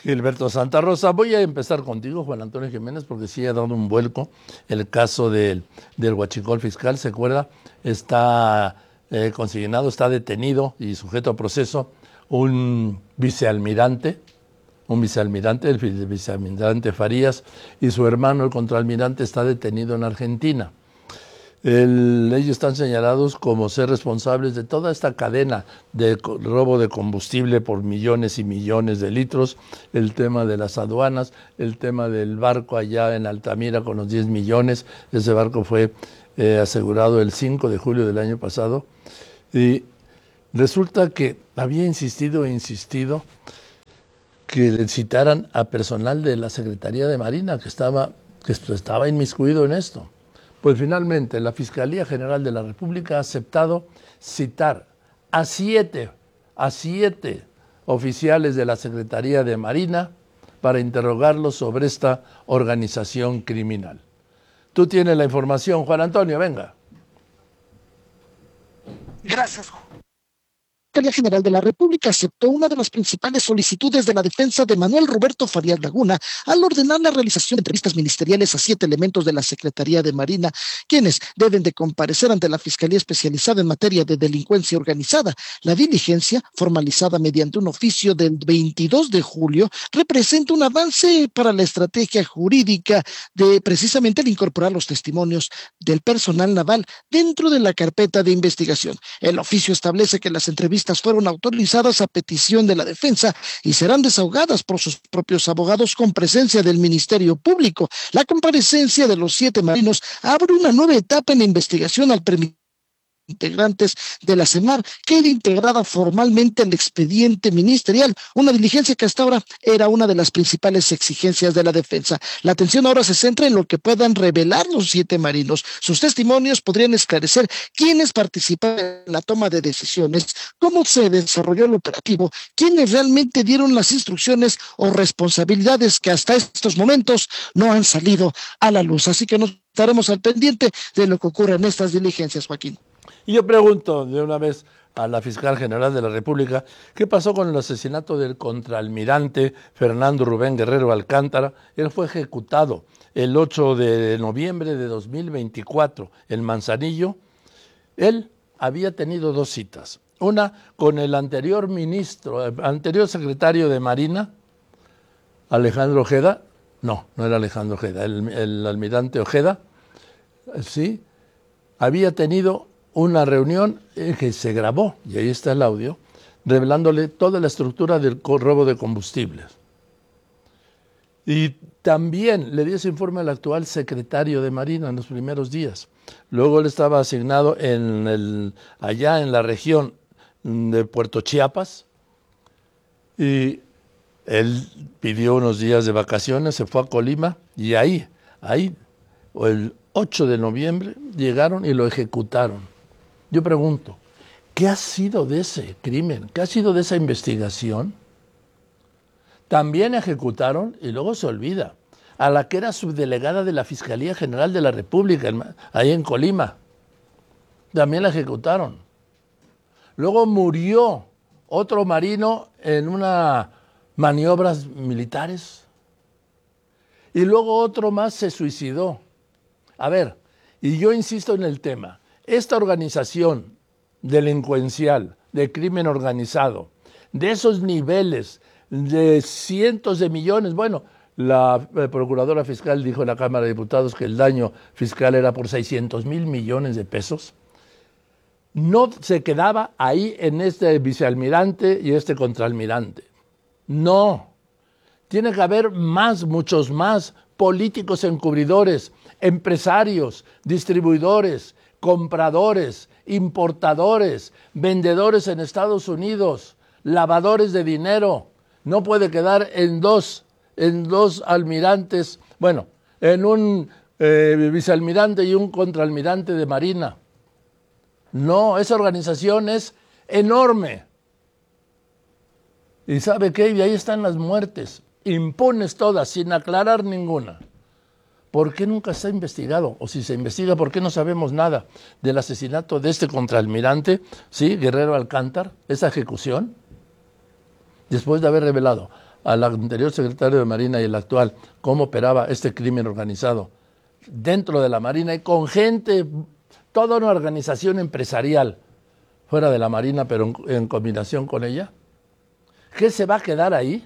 Gilberto Santa Rosa, voy a empezar contigo, Juan Antonio Jiménez, porque sí ha dado un vuelco el caso del huachicol fiscal. ¿Se acuerda? Está consignado, está detenido y sujeto a proceso un vicealmirante, el vicealmirante Farías, y su hermano, el contraalmirante, está detenido en Argentina. Ellos están señalados como ser responsables de toda esta cadena de robo de combustible por millones y millones de litros, el tema de las aduanas, el tema del barco allá en Altamira con los 10 millones. Ese barco fue asegurado el 5 de julio del año pasado. Y resulta que había insistido que le citaran a personal de la Secretaría de Marina que estaba inmiscuido en esto. Pues finalmente la Fiscalía General de la República ha aceptado citar a siete oficiales de la Secretaría de Marina para interrogarlos sobre esta organización criminal. Tú tienes la información, Juan Antonio, venga. Gracias, la Fiscalía General de la República aceptó una de las principales solicitudes de la defensa de Manuel Roberto Farías Laguna al ordenar la realización de entrevistas ministeriales a 7 elementos de la Secretaría de Marina, quienes deben de comparecer ante la Fiscalía Especializada en materia de delincuencia organizada. La diligencia, formalizada mediante un oficio del 22 de julio, representa un avance para la estrategia jurídica de precisamente el incorporar los testimonios del personal naval dentro de la carpeta de investigación. El oficio establece que las entrevistas fueron autorizadas a petición de la defensa y serán desahogadas por sus propios abogados con presencia del Ministerio Público. La comparecencia de los 7 marinos abre una nueva etapa en la investigación al permitir integrantes de la CEMAR quede integrada formalmente el expediente ministerial, una diligencia que hasta ahora era una de las principales exigencias de la defensa. La atención ahora se centra en lo que puedan revelar los 7 marinos. Sus testimonios podrían esclarecer quiénes participaron en la toma de decisiones, cómo se desarrolló el operativo, quiénes realmente dieron las instrucciones o responsabilidades que hasta estos momentos no han salido a la luz. Así que nos estaremos al pendiente de lo que ocurre en estas diligencias, Joaquín. Y yo pregunto de una vez a la Fiscal General de la República, ¿qué pasó con el asesinato del contraalmirante Fernando Rubén Guerrero Alcántara? Él fue ejecutado el 8 de noviembre de 2024 en Manzanillo. Él había tenido 2 citas, una con el anterior secretario de Marina, Alejandro Ojeda. No era Alejandro Ojeda, el almirante Ojeda, sí, había tenido una reunión que se grabó, y ahí está el audio, revelándole toda la estructura del robo de combustibles. Y también le dio ese informe al actual secretario de Marina en los primeros días. Luego él estaba asignado allá en la región de Puerto Chiapas, y él pidió unos días de vacaciones, se fue a Colima, y ahí, el 8 de noviembre, llegaron y lo ejecutaron. Yo pregunto, ¿qué ha sido de ese crimen? ¿Qué ha sido de esa investigación? También ejecutaron, y luego se olvida, a la que era subdelegada de la Fiscalía General de la República, ahí en Colima. También la ejecutaron. Luego murió otro marino en unas maniobras militares. Y luego otro más se suicidó. A ver, y yo insisto en el tema. Esta organización delincuencial, de crimen organizado, de esos niveles, de cientos de millones, bueno, la procuradora fiscal dijo en la Cámara de Diputados que el daño fiscal era por 600,000 millones de pesos, no se quedaba ahí en este vicealmirante y este contraalmirante. No, tiene que haber muchos más políticos encubridores, empresarios, distribuidores, compradores, importadores, vendedores en Estados Unidos, lavadores de dinero. No puede quedar en dos almirantes, bueno, en un vicealmirante y un contraalmirante de Marina. No, esa organización es enorme. ¿Y sabe qué? Y ahí están las muertes, impunes todas, sin aclarar ninguna. ¿Por qué nunca se ha investigado? O si se investiga, ¿por qué no sabemos nada del asesinato de este contraalmirante, sí, Guerrero Alcántara, esa ejecución? Después de haber revelado al anterior secretario de Marina y el actual cómo operaba este crimen organizado dentro de la Marina y con gente, toda una organización empresarial fuera de la Marina, pero en combinación con ella? ¿Qué se va a quedar ahí?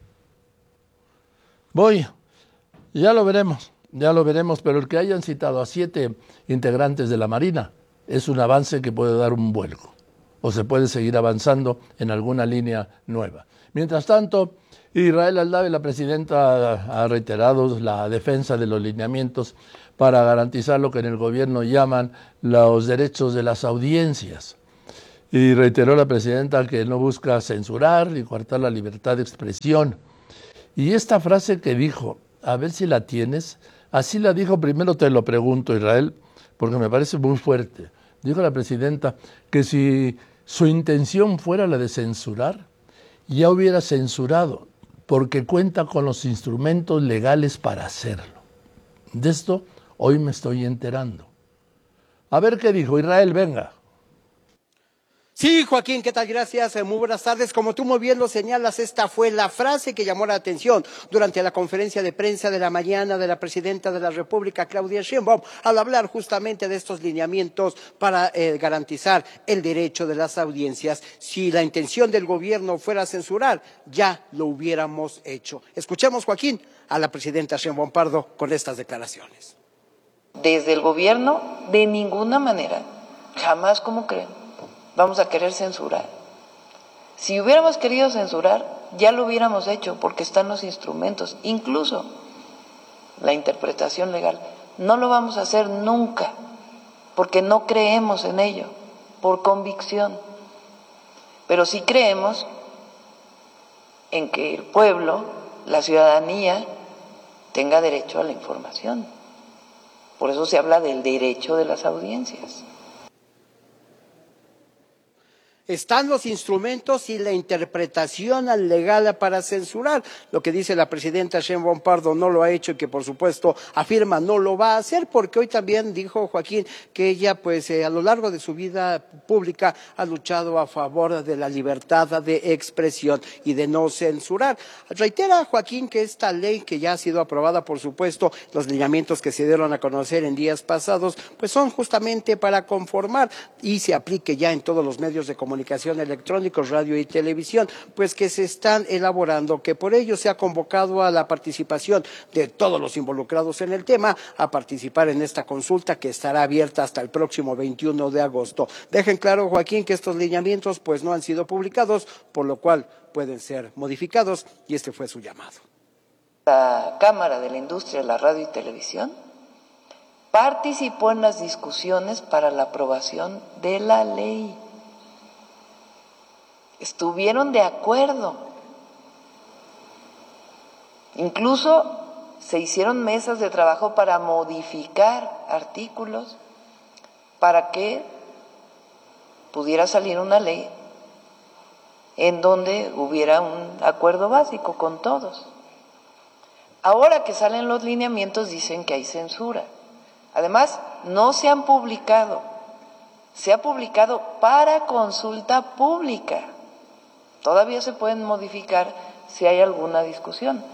Ya lo veremos, pero el que hayan citado a 7 integrantes de la Marina es un avance que puede dar un vuelco, o se puede seguir avanzando en alguna línea nueva. Mientras tanto, Israel Aldave, la presidenta, ha reiterado la defensa de los lineamientos para garantizar lo que en el gobierno llaman los derechos de las audiencias. Y reiteró la presidenta que no busca censurar ni coartar la libertad de expresión. Y esta frase que dijo, a ver si la tienes, así la dijo, primero te lo pregunto, Israel, porque me parece muy fuerte. Dijo la presidenta que si su intención fuera la de censurar, ya hubiera censurado, porque cuenta con los instrumentos legales para hacerlo. De esto hoy me estoy enterando. A ver qué dijo Israel, venga. Sí, Joaquín, ¿qué tal? Gracias, muy buenas tardes. Como tú muy bien lo señalas, esta fue la frase que llamó la atención durante la conferencia de prensa de la mañana de la presidenta de la República, Claudia Sheinbaum, al hablar justamente de estos lineamientos para garantizar el derecho de las audiencias. Si la intención del gobierno fuera censurar, ya lo hubiéramos hecho. Escuchemos, Joaquín, a la presidenta Sheinbaum Pardo con estas declaraciones. Desde el gobierno, de ninguna manera, jamás, como creen, vamos a querer censurar. Si hubiéramos querido censurar, ya lo hubiéramos hecho, porque están los instrumentos, incluso la interpretación legal. No lo vamos a hacer nunca, porque no creemos en ello, por convicción. Pero sí creemos en que el pueblo, la ciudadanía, tenga derecho a la información. Por eso se habla del derecho de las audiencias. Están los instrumentos y la interpretación legal para censurar. Lo que dice la presidenta Sheinbaum Pardo no lo ha hecho y que por supuesto afirma no lo va a hacer, porque hoy también dijo Joaquín que ella a lo largo de su vida pública ha luchado a favor de la libertad de expresión y de no censurar. Reitera Joaquín que esta ley, que ya ha sido aprobada, por supuesto, los lineamientos que se dieron a conocer en días pasados, pues son justamente para conformar y se aplique ya en todos los medios de comunicación electrónicos, radio y televisión, pues que se están elaborando, que por ello se ha convocado a la participación de todos los involucrados en el tema a participar en esta consulta que estará abierta hasta el próximo 21 de agosto. Dejen claro, Joaquín, que estos lineamientos pues no han sido publicados, por lo cual pueden ser modificados, y este fue su llamado. La Cámara de la Industria de la Radio y Televisión participó en las discusiones para la aprobación de la ley. Estuvieron de acuerdo. Incluso se hicieron mesas de trabajo para modificar artículos para que pudiera salir una ley en donde hubiera un acuerdo básico con todos. Ahora que salen los lineamientos dicen que hay censura. Además, no se han publicado. Se ha publicado para consulta pública. Todavía se pueden modificar si hay alguna discusión.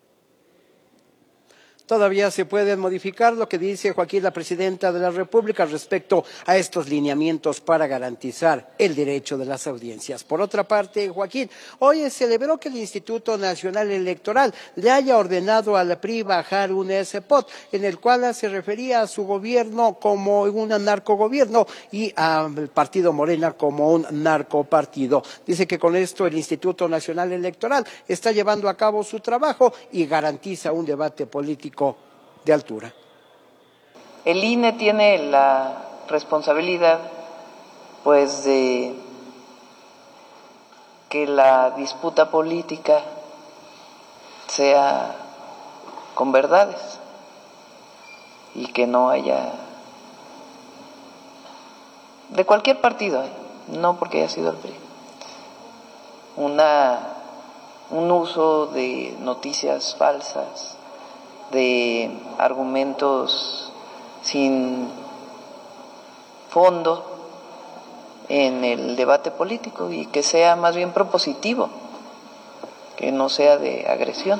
Todavía se pueden modificar, lo que dice Joaquín, la presidenta de la República, respecto a estos lineamientos para garantizar el derecho de las audiencias. Por otra parte, Joaquín, hoy se celebró que el Instituto Nacional Electoral le haya ordenado al PRI bajar un spot en el cual se refería a su gobierno como un narcogobierno y al partido Morena como un narcopartido. Dice que con esto el Instituto Nacional Electoral está llevando a cabo su trabajo y garantiza un debate político de altura. El INE tiene la responsabilidad, pues, de que la disputa política sea con verdades y que no haya, de cualquier partido, no porque haya sido el PRI, un uso de noticias falsas, de argumentos sin fondo en el debate político, y que sea más bien propositivo que no sea de agresión.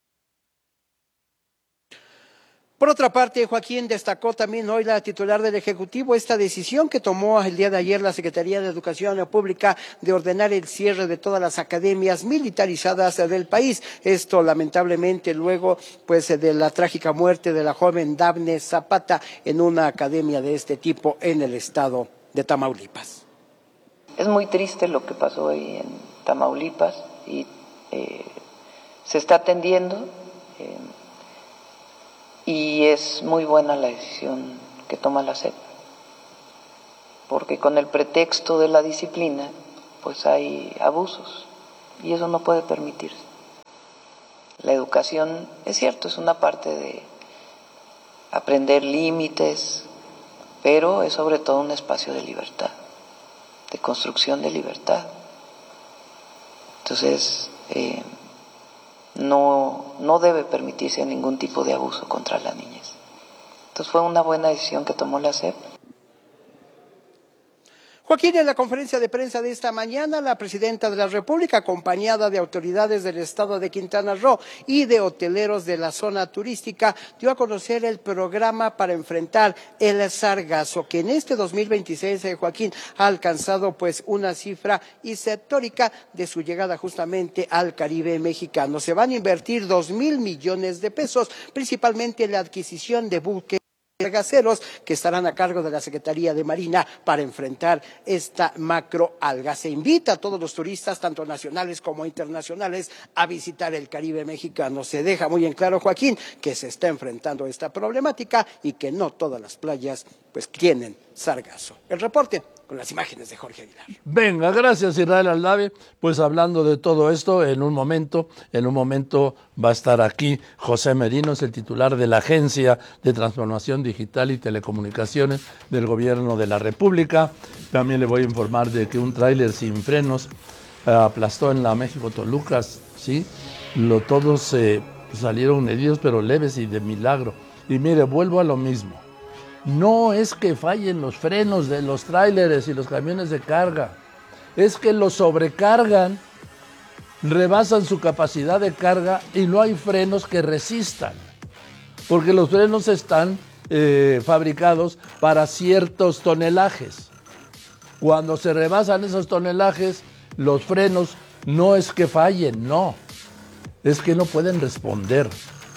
Por otra parte, Joaquín, destacó también hoy la titular del Ejecutivo esta decisión que tomó el día de ayer la Secretaría de Educación Pública de ordenar el cierre de todas las academias militarizadas del país. Esto lamentablemente luego de la trágica muerte de la joven Dafne Zapata en una academia de este tipo en el estado de Tamaulipas. Es muy triste lo que pasó ahí en Tamaulipas y se está atendiendo. Y es muy buena la decisión que toma la SEP, porque con el pretexto de la disciplina, pues hay abusos, y eso no puede permitirse. La educación, es cierto, es una parte de aprender límites, pero es sobre todo un espacio de libertad, de construcción de libertad. Entonces, no debe permitirse ningún tipo de abuso contra la niñez. Entonces fue una buena decisión que tomó la SEP. Joaquín, en la conferencia de prensa de esta mañana, la presidenta de la República, acompañada de autoridades del estado de Quintana Roo y de hoteleros de la zona turística, dio a conocer el programa para enfrentar el sargazo, que en este 2026, Joaquín, ha alcanzado una cifra histórica de su llegada justamente al Caribe mexicano. Se van a invertir 2,000 millones de pesos, principalmente en la adquisición de buques sargaceros que estarán a cargo de la Secretaría de Marina para enfrentar esta macroalga. Se invita a todos los turistas, tanto nacionales como internacionales, a visitar el Caribe mexicano. Se deja muy en claro, Joaquín, que se está enfrentando a esta problemática y que no todas las playas tienen sargazo. El reporte con las imágenes de Jorge Aguilar. Venga, gracias Israel Aldave. Pues hablando de todo esto, en un momento va a estar aquí José Merino, es el titular de la Agencia de Transformación Digital y Telecomunicaciones del Gobierno de la República. También le voy a informar de que un tráiler sin frenos aplastó en la México-Toluca, ¿sí? Todos salieron heridos, pero leves y de milagro. Y mire, vuelvo a lo mismo. No es que fallen los frenos de los tráileres y los camiones de carga, es que los sobrecargan, rebasan su capacidad de carga y no hay frenos que resistan, porque los frenos están fabricados para ciertos tonelajes. Cuando se rebasan esos tonelajes, los frenos no es que fallen, no, es que no pueden responder.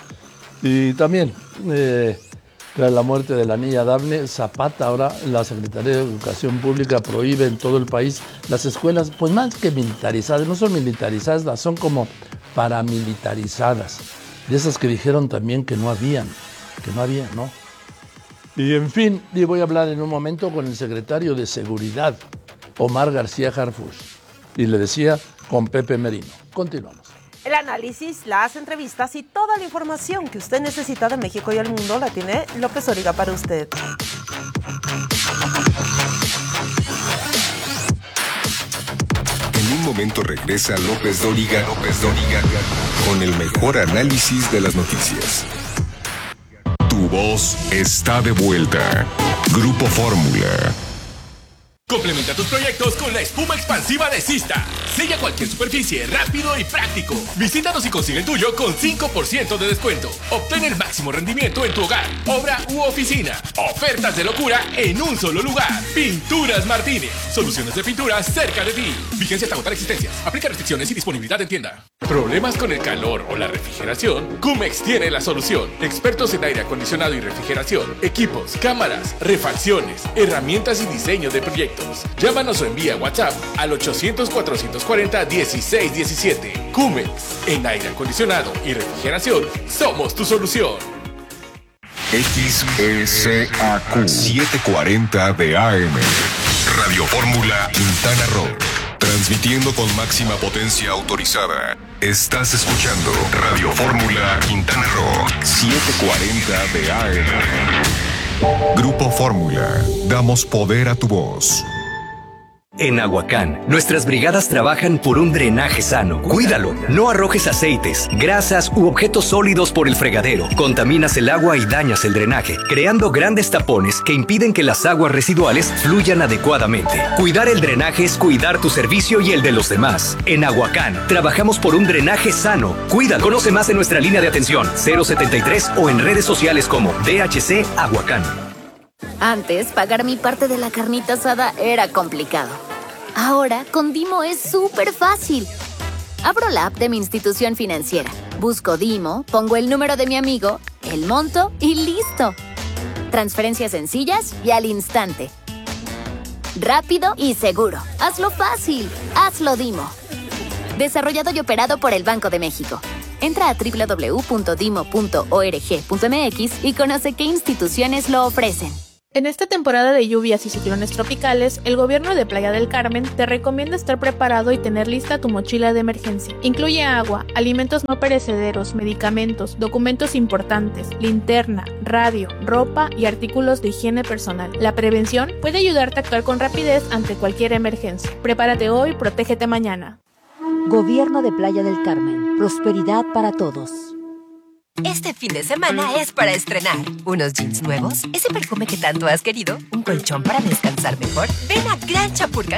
Y también tras la muerte de la niña Dafne Zapata, ahora la Secretaría de Educación Pública prohíbe en todo el país las escuelas, pues más que militarizadas, no son militarizadas, son como paramilitarizadas, de esas que dijeron también que no había, ¿no? Y en fin, y voy a hablar en un momento con el secretario de Seguridad, Omar García Harfuch, y le decía con Pepe Merino. Continuamos. El análisis, las entrevistas y toda la información que usted necesita de México y el mundo la tiene López Dóriga para usted. En un momento regresa López Dóriga con el mejor análisis de las noticias. Tu voz está de vuelta. Grupo Fórmula. Complementa tus proyectos con la espuma expansiva de Sista. Sella cualquier superficie rápido y práctico. Visítanos y consigue el tuyo con 5% de descuento. Obtén el máximo rendimiento en tu hogar, obra u oficina. Ofertas de locura en un solo lugar. Pinturas Martínez. Soluciones de pintura cerca de ti. Vigencia hasta agotar existencias. Aplica restricciones y disponibilidad en tienda. ¿Problemas con el calor o la refrigeración? Cumex tiene la solución. Expertos en aire acondicionado y refrigeración, equipos, cámaras, refacciones, herramientas y diseño de proyectos. Llámanos o envía WhatsApp al 800-440-1617. Cumex, en aire acondicionado y refrigeración, somos tu solución. XECAQ 740 de AM. Radio Fórmula Quintana Roo. Transmitiendo con máxima potencia autorizada. Estás escuchando Radio Fórmula Quintana Roo 740 de AM. Grupo Fórmula. Damos poder a tu voz. En Aguacán, nuestras brigadas trabajan por un drenaje sano. Cuídalo. No arrojes aceites, grasas u objetos sólidos por el fregadero. Contaminas el agua y dañas el drenaje, creando grandes tapones que impiden que las aguas residuales fluyan adecuadamente. Cuidar el drenaje es cuidar tu servicio y el de los demás. En Aguacán, trabajamos por un drenaje sano. Cuídalo. Conoce más en nuestra línea de atención 073 o en redes sociales como DHC Aguacán. Antes, pagar mi parte de la carnita asada era complicado. Ahora, con Dimo es súper fácil. Abro la app de mi institución financiera, busco Dimo, pongo el número de mi amigo, el monto y ¡listo! Transferencias sencillas y al instante. Rápido y seguro. Hazlo fácil. Hazlo Dimo. Desarrollado y operado por el Banco de México. Entra a www.dimo.org.mx y conoce qué instituciones lo ofrecen. En esta temporada de lluvias y ciclones tropicales, el gobierno de Playa del Carmen te recomienda estar preparado y tener lista tu mochila de emergencia. Incluye agua, alimentos no perecederos, medicamentos, documentos importantes, linterna, radio, ropa y artículos de higiene personal. La prevención puede ayudarte a actuar con rapidez ante cualquier emergencia. Prepárate hoy, protégete mañana. Gobierno de Playa del Carmen. Prosperidad para todos. Este fin de semana es para estrenar unos jeans nuevos, ese perfume que tanto has querido, un colchón para descansar mejor. Ven a Gran Chapurca